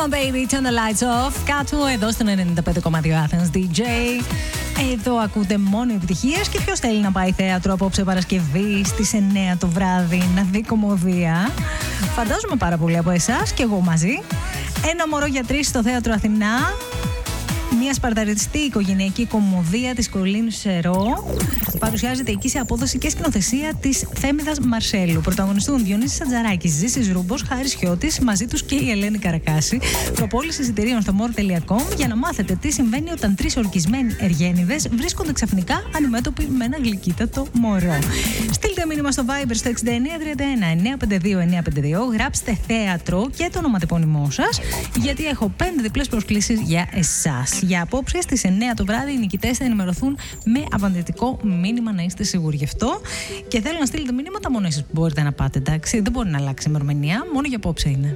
Come on baby, turn the lights off. Κάτω εδώ στον 95,2 Athens DJ. Εδώ ακούτε μόνο επιτυχίες. Και ποιος θέλει να πάει θέατρο απόψε Παρασκευή στις 9 το βράδυ να δει κομμωδία? Φαντάζομαι πάρα πολλοί από εσάς και εγώ μαζί. Ένα μωρό για τρεις στο θέατρο Αθηνά. Μια σπαρταριστή οικογενειακή κομμωδία της Κολίνου Σερό παρουσιάζεται εκεί σε απόδοση και σκηνοθεσία της Θέμηδας Μαρσέλου. Πρωταγωνιστούν Διονύσης Σαντζαράκης, Ζήσης Ρούμπος, Χάρης Χιώτης, μαζί τους και η Ελένη Καρακάση. Προπόληση εισιτηρίων στο more.com για να μάθετε τι συμβαίνει όταν τρεις ορκισμένοι εργένηδες βρίσκονται ξαφνικά αντιμέτωποι με ένα γλυκύτατο μωρό. Στείλτε μήνυμα στο Viber στο 6931 952 952, γράψτε θέατρο και το ονοματεπώνυμό σας, γιατί έχω 5 διπλές προσκλήσεις για εσάς. Για απόψε στις 9 το βράδυ οι νικητές θα ενημερωθούν με απαντητικό μήνυμα, να είστε σίγουροι γι' αυτό. Και θέλω να στείλετε μηνύματα μόνο εσείς που μπορείτε να πάτε, εντάξει. Δεν μπορεί να αλλάξει η ημερομηνία, μόνο για απόψε είναι.